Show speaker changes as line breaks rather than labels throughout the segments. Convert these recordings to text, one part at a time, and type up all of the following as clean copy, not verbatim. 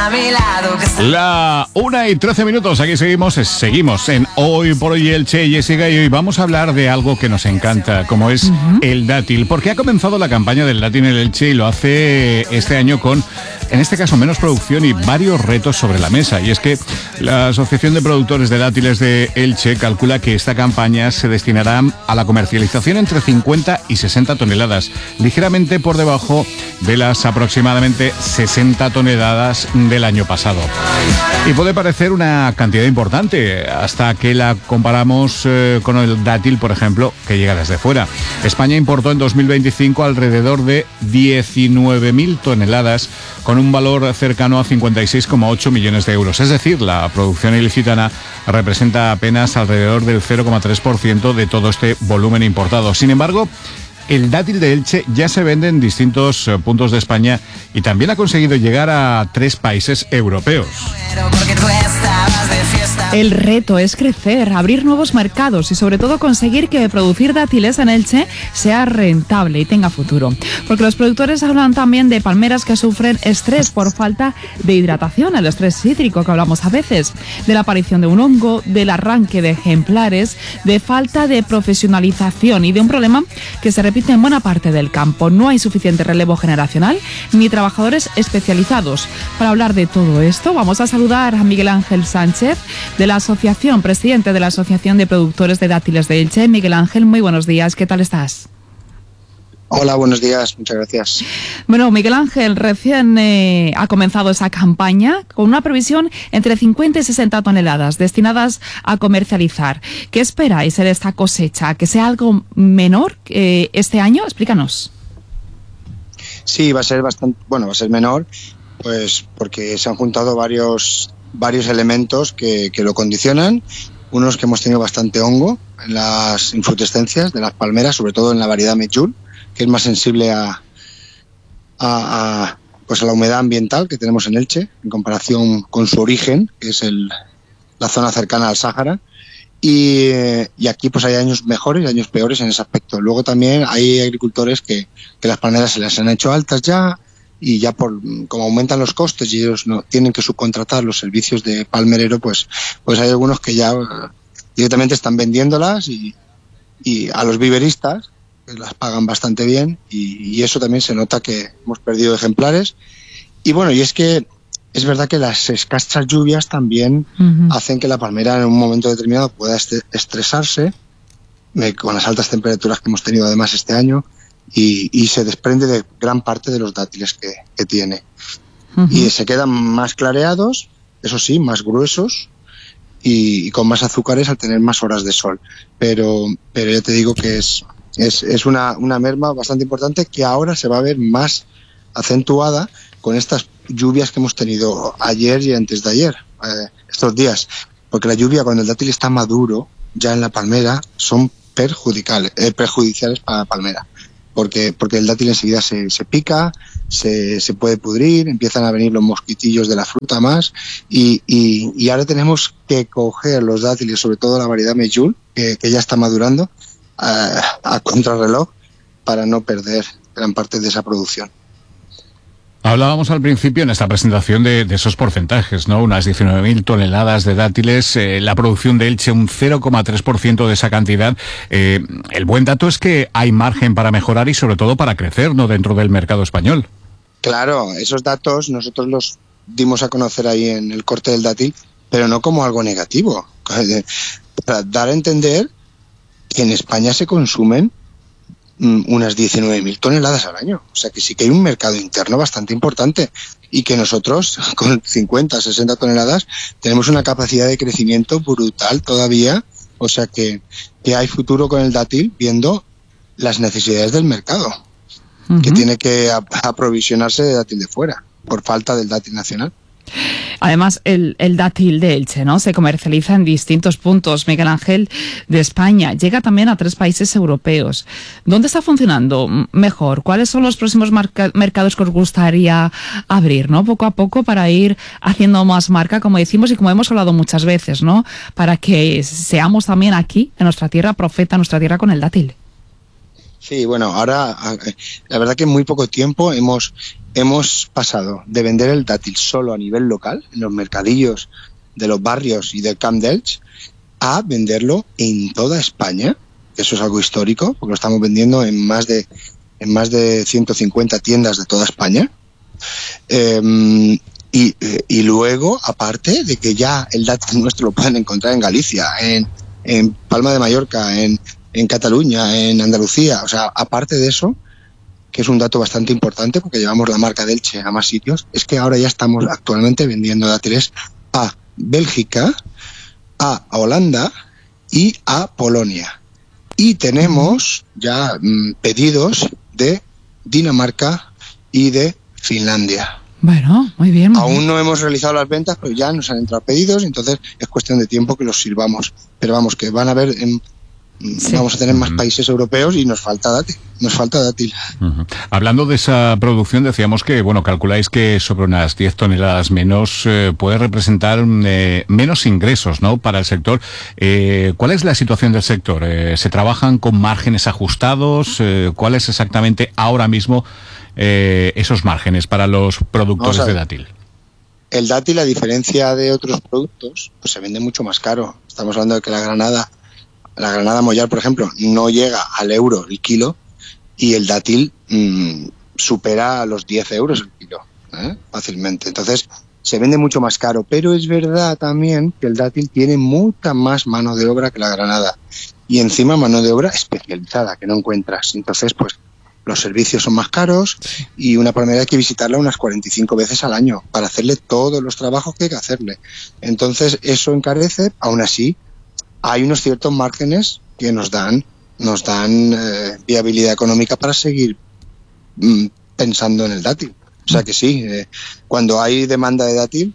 a mi lado.
La 1:13, aquí seguimos en Hoy por Hoy Elche, Jessica, y hoy vamos a hablar de algo que nos encanta, como es el dátil, porque ha comenzado la campaña del dátil en Elche y lo hace este año con, en este caso, menos producción y varios retos sobre la mesa. Y es que la Asociación de Productores de Dátiles de Elche calcula que esta campaña se destinará a la comercialización entre 50 y 60 toneladas, ligeramente por debajo de las aproximadamente 60 toneladas del año pasado. Y puede parecer una cantidad importante hasta que la comparamos con el dátil, por ejemplo, que llega desde fuera. España importó en 2025 alrededor de 19.000 toneladas con un valor cercano a 56,8 millones de euros. Es decir, la producción ilicitana representa apenas alrededor del 0,3% de todo este volumen importado. Sin embargo, el dátil de Elche ya se vende en distintos puntos de España y también ha conseguido llegar a 3 países europeos.
El reto es crecer, abrir nuevos mercados y sobre todo conseguir que producir dátiles en Elche sea rentable y tenga futuro. Porque los productores hablan también de palmeras que sufren estrés por falta de hidratación, el estrés hídrico que hablamos a veces, de la aparición de un hongo, del arranque de ejemplares, de falta de profesionalización y de un problema que se repite en buena parte del campo. No hay suficiente relevo generacional ni trabajadores especializados. Para hablar de todo esto vamos a saludar a Miguel Ángel Sánchez, de la asociación, presidente de la Asociación de Productores de Dátiles de Elche. Miguel Ángel, muy buenos días, ¿qué tal estás?
Hola, buenos días, muchas gracias.
Bueno, Miguel Ángel, recién ha comenzado esa campaña con una previsión entre 50 y 60 toneladas destinadas a comercializar. ¿Qué esperáis en esta cosecha? ¿Que sea algo menor este año? Explícanos.
Sí, va a ser menor, pues porque se han juntado varios elementos que lo condicionan. Unos que hemos tenido bastante hongo en las infrutescencias de las palmeras, sobre todo en la variedad Medjool, que es más sensible a la humedad ambiental que tenemos en Elche, en comparación con su origen, que es la zona cercana al Sáhara. Y aquí pues hay años mejores y años peores en ese aspecto. Luego también hay agricultores que las palmeras se les han hecho altas ya, y ya como aumentan los costes y ellos no tienen que subcontratar los servicios de palmerero, pues hay algunos que ya directamente están vendiéndolas y a los viveristas, que las pagan bastante bien, y eso también se nota que hemos perdido ejemplares. Y bueno, y es que es verdad que las escasas lluvias también hacen que la palmera en un momento determinado pueda estresarse con las altas temperaturas que hemos tenido además este año, y se desprende de gran parte de los dátiles que tiene. Y se quedan más clareados, eso sí, más gruesos y con más azúcares al tener más horas de sol. Pero ya te digo que es una merma bastante importante que ahora se va a ver más acentuada con estas lluvias que hemos tenido ayer y antes de ayer, estos días. Porque la lluvia, cuando el dátil está maduro ya en la palmera, son perjudiciales para la palmera. Porque el dátil enseguida se pica, se puede pudrir, empiezan a venir los mosquitillos de la fruta más, y ahora tenemos que coger los dátiles, sobre todo la variedad Medjool, que ya está madurando, a contrarreloj, para no perder gran parte de esa producción.
Hablábamos al principio en esta presentación de esos porcentajes, ¿no? Unas 19.000 toneladas de dátiles, la producción de Elche un 0,3% de esa cantidad. El buen dato es que hay margen para mejorar y sobre todo para crecer, ¿no?, dentro del mercado español.
Claro, esos datos nosotros los dimos a conocer ahí en el corte del dátil, pero no como algo negativo. Para dar a entender que en España se consumen unas 19.000 toneladas al año. O sea que sí que hay un mercado interno bastante importante, y que nosotros con 50, 60 toneladas tenemos una capacidad de crecimiento brutal todavía. O sea que hay futuro con el dátil, viendo las necesidades del mercado, que tiene que aprovisionarse de dátil de fuera por falta del dátil nacional.
Además, el dátil de Elche, ¿no?, se comercializa en distintos puntos, Miguel Ángel, de España. Llega también a 3 países europeos. ¿Dónde está funcionando mejor? ¿Cuáles son los próximos mercados que os gustaría abrir, ¿no?, poco a poco, para ir haciendo más marca, como decimos y como hemos hablado muchas veces, ¿no?, para que seamos también aquí, en nuestra tierra profeta, nuestra tierra con el dátil?
Sí, bueno, ahora la verdad que en muy poco tiempo hemos pasado de vender el dátil solo a nivel local, en los mercadillos de los barrios y del Camp d'Elx, a venderlo en toda España. Eso es algo histórico, porque lo estamos vendiendo en más de 150 tiendas de toda España. Y luego, aparte de que ya el dátil nuestro lo pueden encontrar en Galicia, en Palma de Mallorca, en Cataluña, en Andalucía. O sea, aparte de eso, que es un dato bastante importante porque llevamos la marca del Che a más sitios, es que ahora ya estamos actualmente vendiendo dátiles a Bélgica, a Holanda y a Polonia. Y tenemos ya pedidos de Dinamarca y de Finlandia.
Bueno, muy bien.
Aún no hemos realizado las ventas, pero ya nos han entrado pedidos, entonces es cuestión de tiempo que los sirvamos. Pero vamos, que van a haber... Sí. Vamos a tener más países europeos y nos falta dátil.
Hablando de esa producción, decíamos que, bueno, calculáis que sobre unas 10 toneladas menos puede representar menos ingresos, ¿no?, para el sector. ¿Cuál es la situación del sector? ¿Se trabajan con márgenes ajustados? ¿Cuál es exactamente ahora mismo esos márgenes para los productores de dátil?
El dátil, a diferencia de otros productos, pues se vende mucho más caro. Estamos hablando de que la granada mollar, por ejemplo, no llega al euro el kilo, y el dátil supera los 10 euros el kilo, fácilmente. Entonces, se vende mucho más caro, pero es verdad también que el dátil tiene mucha más mano de obra que la granada, y encima mano de obra especializada que no encuentras. Entonces, pues, los servicios son más caros, y una palmera hay que visitarla unas 45 veces al año para hacerle todos los trabajos que hay que hacerle. Entonces, eso encarece. Aún así, hay unos ciertos márgenes que nos dan viabilidad económica para seguir pensando en el dátil. O sea que sí, cuando hay demanda de dátil,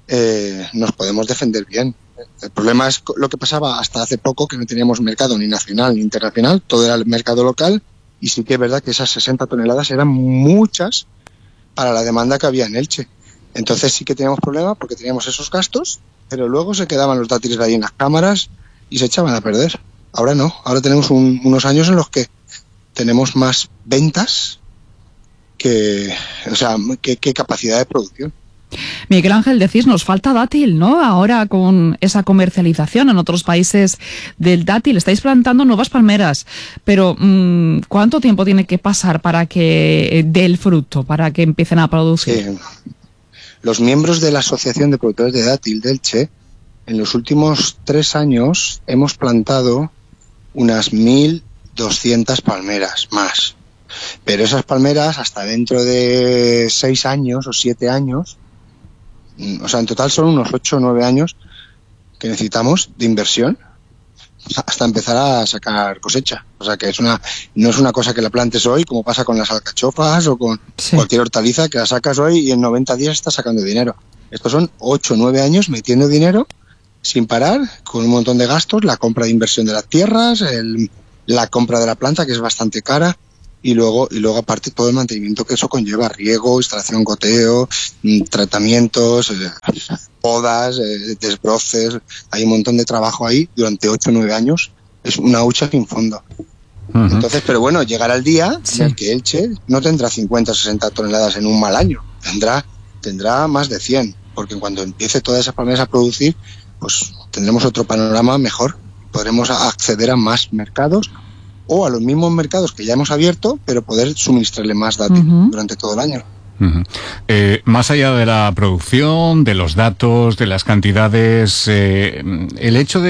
nos podemos defender bien. El problema es lo que pasaba hasta hace poco, que no teníamos mercado ni nacional ni internacional, todo era el mercado local, y sí que es verdad que esas 60 toneladas eran muchas para la demanda que había en Elche. Entonces sí que teníamos problemas porque teníamos esos gastos, pero luego se quedaban los dátiles ahí en las cámaras y se echaban a perder. Ahora no, ahora tenemos unos años en los que tenemos más ventas que capacidad de producción.
Miguel Ángel, decís, nos falta dátil, ¿no? Ahora con esa comercialización en otros países del dátil, estáis plantando nuevas palmeras, pero ¿cuánto tiempo tiene que pasar para que dé el fruto, para que empiecen a producir?
Sí. Los miembros de la Asociación de Productores de Dátil del Che, en los últimos 3 años hemos plantado unas 1.200 palmeras más. Pero esas palmeras, hasta dentro de 6 años o 7 años, o sea, en total son unos 8 o 9 años que necesitamos de inversión hasta empezar a sacar cosecha. O sea, que no es una cosa que la plantes hoy, como pasa con las alcachofas o con cualquier hortaliza, que la sacas hoy y en 90 días estás sacando dinero. Estos son 8 o 9 años metiendo dinero sin parar, con un montón de gastos, la compra de inversión de las tierras, la compra de la planta, que es bastante cara, y luego aparte todo el mantenimiento que eso conlleva: riego, instalación, goteo, tratamientos, podas, desbroces. Hay un montón de trabajo ahí durante 8 o 9 años. Es una hucha sin fondo. Uh-huh. Entonces, pero bueno, llegará el día en el que Elche no tendrá 50 o 60 toneladas en un mal año, tendrá más de 100, porque cuando empiece todas esas palmeras a producir, pues tendremos otro panorama mejor. Podremos acceder a más mercados o a los mismos mercados que ya hemos abierto, pero poder suministrarle más dátil durante todo el año.
Uh-huh. Más allá de la producción, de los datos, de las cantidades, el hecho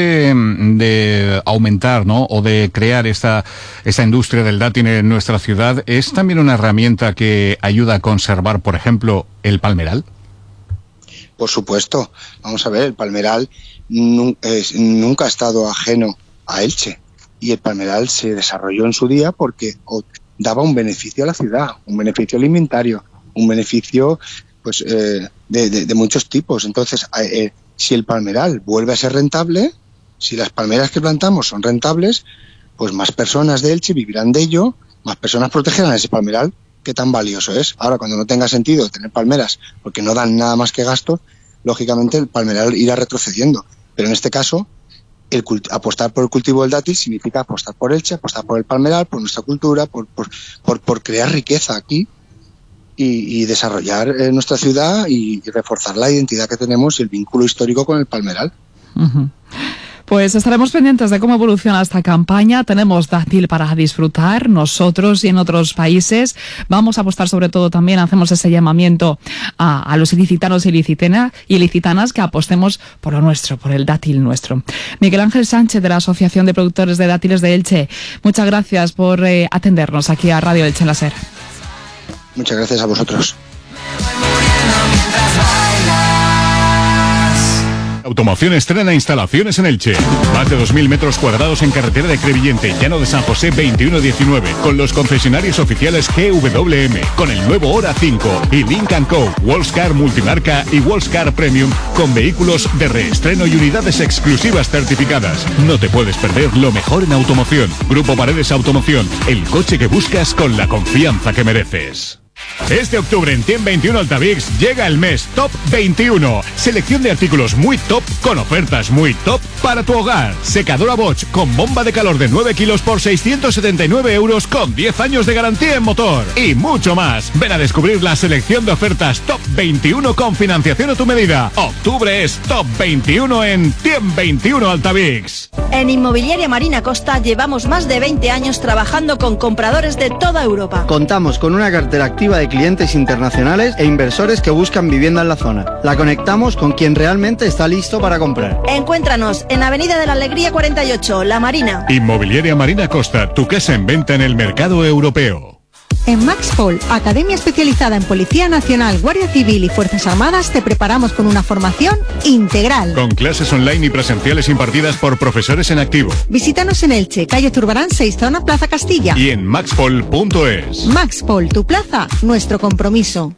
de aumentar, ¿no?, o de crear esta industria del dátil en nuestra ciudad, ¿es también una herramienta que ayuda a conservar, por ejemplo, el palmeral?
Por supuesto. Vamos a ver, el palmeral nunca ha estado ajeno a Elche, y el palmeral se desarrolló en su día porque daba un beneficio a la ciudad, un beneficio alimentario, un beneficio pues de muchos tipos. Entonces, si el palmeral vuelve a ser rentable, si las palmeras que plantamos son rentables, pues más personas de Elche vivirán de ello, más personas protegerán ese palmeral, que tan valioso es. Ahora, cuando no tenga sentido tener palmeras porque no dan nada más que gastos, lógicamente el palmeral irá retrocediendo. Pero en este caso, apostar por el cultivo del dátil significa apostar por Elche, apostar por el palmeral, por nuestra cultura, por crear riqueza aquí y desarrollar nuestra ciudad y reforzar la identidad que tenemos y el vínculo histórico con el palmeral.
Uh-huh. Pues estaremos pendientes de cómo evoluciona esta campaña. Tenemos dátil para disfrutar nosotros y en otros países. Vamos a apostar sobre todo también, hacemos ese llamamiento a los ilicitanos y ilicitanas que apostemos por lo nuestro, por el dátil nuestro. Miguel Ángel Sánchez de la Asociación de Productores de Dátiles de Elche, muchas gracias por atendernos aquí a Radio Elche en la SER.
Muchas gracias a vosotros.
Automoción estrena instalaciones en Elche. Más de 2.000 metros cuadrados en carretera de Crevillente, Llano de San José 2119, con los concesionarios oficiales GWM, con el nuevo Hora 5 y Lynk & Co, Wallscar Multimarca y Wallscar Premium, con vehículos de reestreno y unidades exclusivas certificadas. No te puedes perder lo mejor en automoción. Grupo Paredes Automoción, el coche que buscas con la confianza que mereces. Este octubre en Tiem 21 Altavix llega el mes Top 21. Selección de artículos muy top con ofertas muy top para tu hogar. Secadora Bosch con bomba de calor de 9 kilos por 679 euros con 10 años de garantía en motor. Y mucho más. Ven a descubrir la selección de ofertas Top 21 con financiación a tu medida. Octubre es Top 21 en Tiem 21 Altavix.
En Inmobiliaria Marina Costa llevamos más de 20 años trabajando con compradores de toda Europa.
Contamos con una cartera activa de clientes internacionales e inversores que buscan vivienda en la zona. La conectamos con quien realmente está listo para comprar.
Encuéntranos en Avenida de la Alegría 48, La Marina.
Inmobiliaria Marina Costa, tu casa en venta en el mercado europeo.
En Maxpol, academia especializada en Policía Nacional, Guardia Civil y Fuerzas Armadas, te preparamos con una formación integral.
Con clases online y presenciales impartidas por profesores en activo.
Visítanos en Elche, calle Zurbarán 6, zona Plaza Castilla.
Y en maxpol.es.
Maxpol, tu plaza, nuestro compromiso.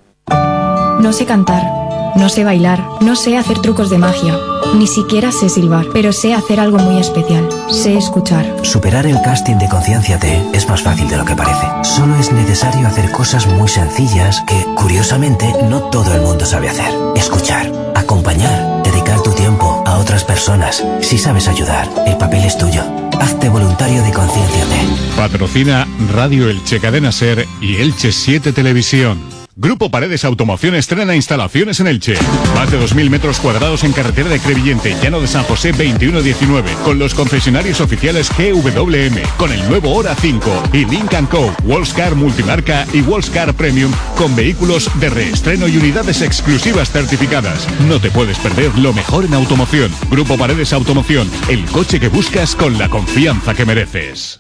No sé cantar, no sé bailar, no sé hacer trucos de magia, ni siquiera sé silbar, pero sé hacer algo muy especial, sé escuchar.
Superar el casting de Concienciate es más fácil de lo que parece. Solo es necesario hacer cosas muy sencillas que, curiosamente, no todo el mundo sabe hacer. Escuchar, acompañar, dedicar tu tiempo a otras personas. Si sabes ayudar, el papel es tuyo. Hazte voluntario de Concienciate.
Patrocina Radio Elche Cadena SER y Elche 7 Televisión. Grupo Paredes Automoción estrena instalaciones en Elche. Más de 2.000 metros cuadrados en carretera de Crevillente, Llano de San José 2119, con los concesionarios oficiales GWM, con el nuevo Hora 5 y Lynk & Co, Wallscar Multimarca y Wallscar Premium, con vehículos de reestreno y unidades exclusivas certificadas. No te puedes perder lo mejor en automoción. Grupo Paredes Automoción, el coche que buscas con la confianza que mereces.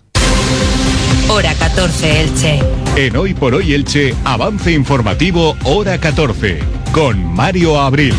Hora 14 Elche.
En Hoy por Hoy Elche, avance informativo Hora 14, con Mario Abril.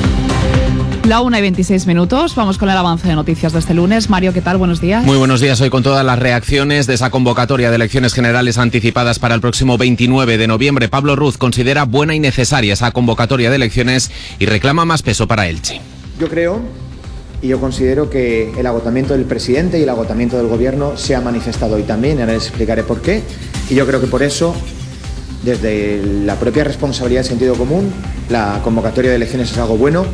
La 1:26. Vamos con el avance de noticias de este lunes. Mario, ¿qué tal? Buenos días.
Muy buenos días. Hoy con todas las reacciones de esa convocatoria de elecciones generales anticipadas para el próximo 29 de noviembre. Pablo Ruz considera buena y necesaria esa convocatoria de elecciones y reclama más peso para Elche.
Yo creo y yo considero que el agotamiento del presidente y el agotamiento del gobierno se ha manifestado hoy también, y ahora les explicaré por qué. Y yo creo que por eso, desde la propia responsabilidad y sentido común, la convocatoria de elecciones es algo bueno.